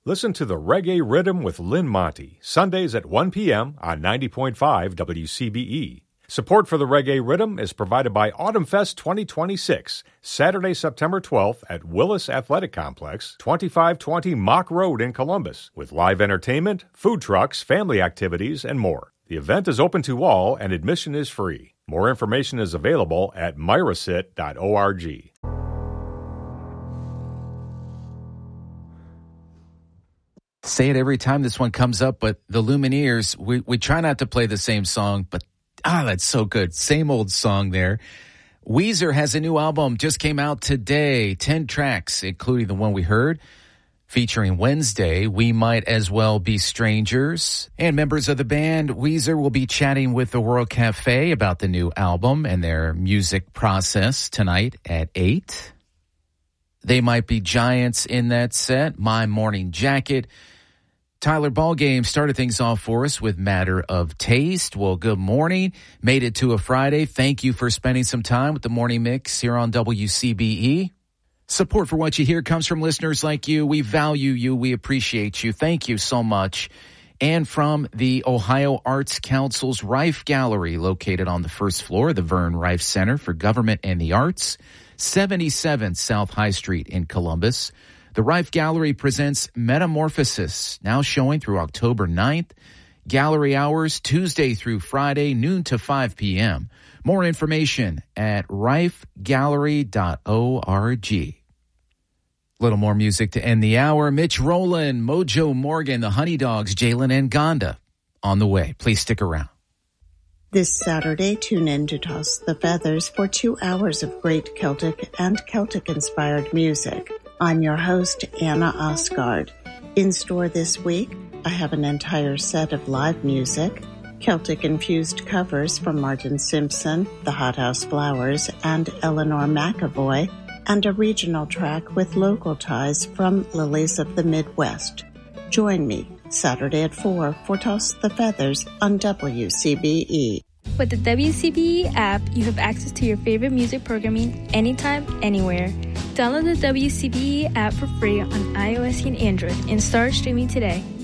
Listen to the Reggae Rhythm with Lynn Monty, Sundays at 1 p.m. on 90.5 WCBE. Support for the Reggae Rhythm is provided by Autumn Fest 2026, Saturday, September 12th at Willis Athletic Complex, 2520 Mock Road in Columbus, with live entertainment, food trucks, family activities, and more. The event is open to all and admission is free. More information is available at myrasit.org. Say it every time this one comes up, but the Lumineers, we try not to play the same song, but that's so good. Same old song there. Weezer has a new album, just came out today, 10 tracks, including the one we heard, featuring Wednesday, We Might As Well Be Strangers. And members of the band, Weezer, will be chatting with the World Cafe about the new album and their music process tonight at 8. They Might Be Giants in that set, My Morning Jacket. Tyler Ballgame started things off for us with Matter of Taste. Well, good morning. Made it to a Friday. Thank you for spending some time with the Morning Mix here on WCBE. Support for what you hear comes from listeners like you. We value you. We appreciate you. Thank you so much. And from the Ohio Arts Council's Rife Gallery, located on the first floor of the Vern Rife Center for Government and the Arts, 77 South High Street in Columbus. The Rife Gallery presents Metamorphosis, now showing through October 9th. Gallery hours Tuesday through Friday, noon to 5 p.m. More information at rifegallery.org. Little more music to end the hour. Mitch Rowland, Mojo Morgan, the Honey Dogs, Jalen and Gonda on the way. Please stick around. This Saturday, tune in to Toss the Feathers for 2 hours of great Celtic and Celtic-inspired music. I'm your host, Anna Osgard. In store this week, I have an entire set of live music, Celtic-infused covers from Martin Simpson, the Hothouse Flowers, and Eleanor McAvoy, and a regional track with local ties from Lilies of the Midwest. Join me Saturday at 4 for Toss the Feathers on WCBE. With the WCBE app, you have access to your favorite music programming anytime, anywhere. Download the WCBE app for free on iOS and Android and start streaming today.